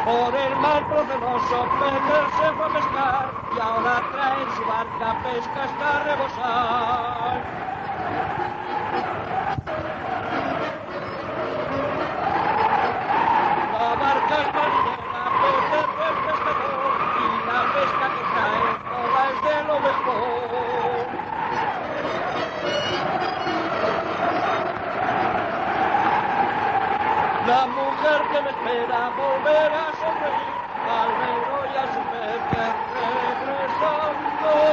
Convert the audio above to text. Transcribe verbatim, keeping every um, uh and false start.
Por el mar proceloso Peter se fue a pescar y ahora trae en su barca pesca hasta rebosar. La barca es marinera, Peter es pescador y la pesca que trae toda es de lo mejor. La mujer que me espera volverá a sonreír al negro y a su pez que regresando.